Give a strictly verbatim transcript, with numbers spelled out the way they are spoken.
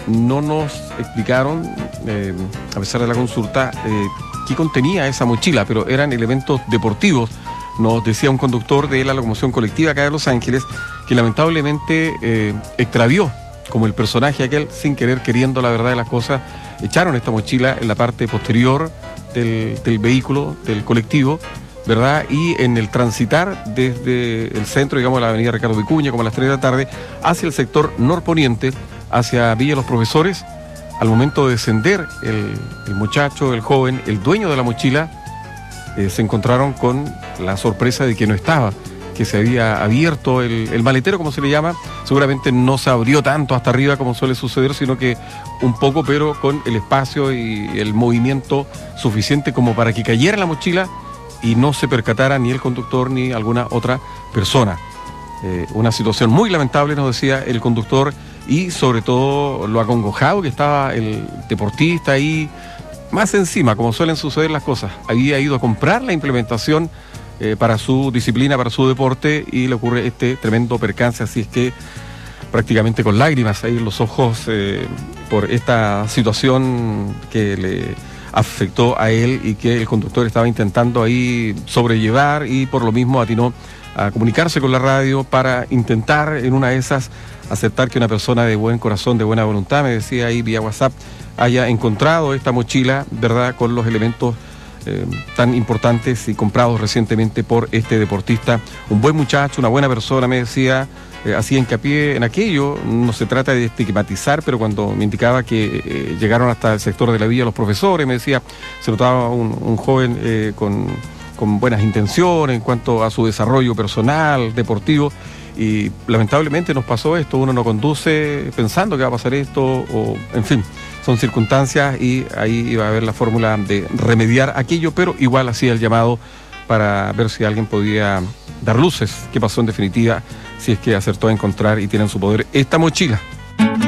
no nos explicaron, eh, a pesar de la consulta, eh, qué contenía esa mochila, pero eran elementos deportivos. Nos decía un conductor de la locomoción colectiva acá de Los Ángeles que lamentablemente eh, extravió, como el personaje aquel, sin querer, queriendo la verdad de las cosas, echaron esta mochila en la parte posterior del, del vehículo, del colectivo, ¿verdad? Y en el transitar desde el centro, digamos, la avenida Ricardo Vicuña, como a las tres de la tarde, hacia el sector norponiente, hacia Villa Los Profesores, al momento de descender el, el muchacho, el joven, el dueño de la mochila, eh, se encontraron con la sorpresa de que no estaba, que se había abierto el, el maletero, como se le llama. Seguramente no se abrió tanto hasta arriba como suele suceder, sino que un poco, pero con el espacio y el movimiento suficiente como para que cayera la mochila y no se percatara ni el conductor ni alguna otra persona. Eh, una situación muy lamentable, nos decía el conductor, y sobre todo lo acongojado que estaba el deportista ahí, más encima, como suelen suceder las cosas. Había ido a comprar la implementación eh, para su disciplina, para su deporte, y le ocurre este tremendo percance, así es que prácticamente con lágrimas ahí en los ojos eh, por esta situación que le afectó a él y que el conductor estaba intentando ahí sobrellevar, y por lo mismo atinó a comunicarse con la radio para intentar en una de esas aceptar que una persona de buen corazón, de buena voluntad, me decía ahí vía WhatsApp, haya encontrado esta mochila, ¿verdad?, con los elementos eh, tan importantes y comprados recientemente por este deportista. Un buen muchacho, una buena persona, me decía, eh, hacía hincapié en aquello. No se trata de estigmatizar, pero cuando me indicaba que eh, llegaron hasta el sector de la Villa Los Profesores, me decía, se notaba un, un joven eh, con, con buenas intenciones en cuanto a su desarrollo personal, deportivo. Y lamentablemente nos pasó esto, uno no conduce pensando que va a pasar esto, o en fin, son circunstancias, y ahí iba a haber la fórmula de remediar aquello, pero igual hacía el llamado para ver si alguien podía dar luces, qué pasó en definitiva, si es que acertó a encontrar y tiene en su poder esta mochila.